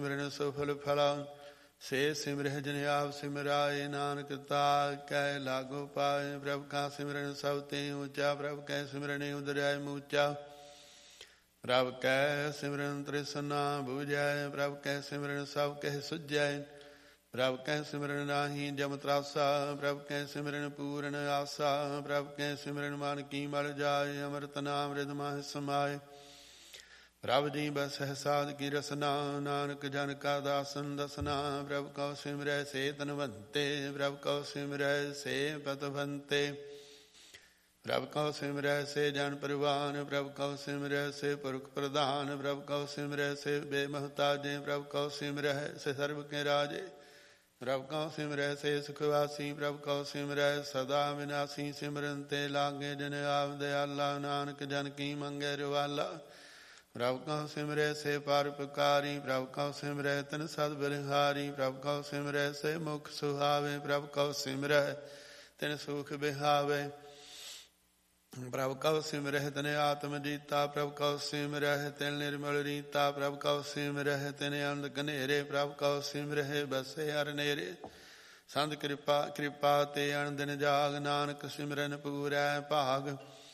ਸਿਮਰਨ ਸੁਫਲ ਫਲਾ ਸੇ ਸਿਮਰਿ ਜਿਨ ਆਪ ਸਿਮਰਾਏ ਨਾਨਕ ਤਾ ਕੈ ਲਾਗੋ ਪਾਏ। ਪ੍ਰਭ ਕਾ ਸਿਮਰਨ ਸਭ ਤੇ ਉੱਚਾ ਪ੍ਰਭ ਕੈ ਸਿਮਰਨ ਉਦਰਿਆਇ ਮੂਚਾ। ਪ੍ਰਭ ਕੈ ਸਿਮਰਨ ਤ੍ਰਿਸਨਾ ਬੁਝੈ ਪ੍ਰਭ ਕੈ ਸਿਮਰਨ ਸਭ ਕਹਿ ਸੁਝੈ। ਪ੍ਰਭ ਕੈ ਸਿਮਰਨ ਨਾਹੀ ਜਮ ਤਰਾਸਾ ਪ੍ਰਭ ਕੈ ਸਿਮਰਨ ਪੂਰਨ ਆਸਾ। ਪ੍ਰਭ ਕੈ ਸਿਮਰਨ ਮਨ ਕੀ ਮਲ ਜਾਏ ਅੰਮ੍ਰਿਤ ਨਾਮ ਰਿਦ ਮਾਹਿ ਸਮਾਏ। ਪ੍ਰਭ ਜੀ ਬਸਹਿ ਸਾਧ ਕੀ ਰਸਨਾ ਨਾਨਕ ਜਨ ਕਾ ਦਾਸਨ ਦਸਨਾ। ਪ੍ਰਭ ਕਉ ਸਿਮਰੈ ਸੇ ਤਨਵੰਤੇ ਪ੍ਰਭ ਕਉ ਸਿਮਰੈ ਸੇ ਪਤਵੰਤੇ। ਪ੍ਰਭ ਕਉ ਸਿਮਰੈ ਸੇ ਜਨ ਪਰਿਵਾਨ ਪ੍ਰਭ ਕਉ ਸਿਮਰੈ ਸੇ ਪੁਰਖ ਪ੍ਰਧਾਨ। ਪ੍ਰਭ ਕਉ ਸਿਮਰੈ ਸੇ ਬੇਮਹਤਾਜੇ ਪ੍ਰਭ ਕਉ ਸਿਮਰੈ ਸੇ ਸਰਬ ਕੇ ਰਾਜੇ। ਪ੍ਰਭ ਕਉ ਸਿਮਰੈ ਸੇ ਸੁਖ ਵਾਸੀ ਪ੍ਰਭ ਕਉ ਸਿਮਰੈ ਸਦਾ ਵਿਨਾਸੀ। ਸਿਮਰਨ ਤੇ ਲਾਗੇ ਜਿਨ ਆਪ ਦਿਆਲਾ ਨਾਨਕ ਜਨ ਕੀ ਮੰਗੈ ਰਵਾਲਾ। ਪ੍ਰਭ ਕਉ ਸਿਮਰੈ ਸੇ ਪਰਉਪਕਾਰੀ ਪ੍ਰਭ ਕਉ ਸਿਮਰੈ ਤਿਨ ਸਦ ਬਲਿਹਾਰੀ। ਪ੍ਰਭ ਕਉ ਸਿਮਰੈ ਸੇ ਮੁਖ ਸੁਹਾਵੇ ਪ੍ਰਭ ਕਉ ਸਿਮਰੈ ਤਿਨ ਸੁਖ ਬਿਹਾਵੇ। ਪ੍ਰਭ ਕਉ ਸਿਮਰਹਿ ਤਿਨ ਆਤਮ ਜੀਤਾ ਪ੍ਰਭ ਕਉ ਸਿਮਰਹਿ ਤਿਨ ਨਿਰਮਲ ਰੀਤਾ। ਪ੍ਰਭ ਕਉ ਸਿਮਰਹਿ ਤਿਨ ਅੰਧ ਘਨੇਰੇ ਪ੍ਰਭ ਕਉ ਸਿਮਰਹਿ ਬਸੇ ਹਰ ਨੇਰੇ। ਸੰਤ ਕਿਰਪਾ ਤੇ ਅਣ ਦਿਨ ਜਾਗ ਨਾਨਕ ਸਿਮਰਨ ਪੂਰੈ ਭਾਗ।